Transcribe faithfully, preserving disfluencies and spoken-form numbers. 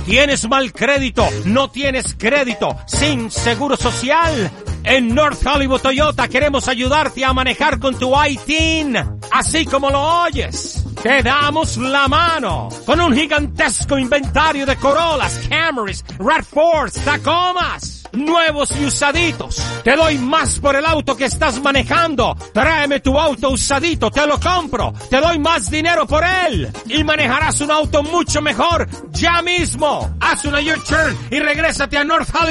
¿Tienes mal crédito? ¿No tienes crédito? ¿Sin seguro social? En North Hollywood Toyota queremos ayudarte a manejar con tu I T I N, así como lo oyes. Te damos la mano con un gigantesco inventario de Corollas, Camrys, RAV cuatro, Tacomas, nuevos y usaditos. Te doy más por el auto que estás manejando. Tráeme tu auto usadito, te lo compro. Te doy más dinero por él y manejarás un auto mucho mejor ya mismo. Haz una U-turn y regrésate a North Hollywood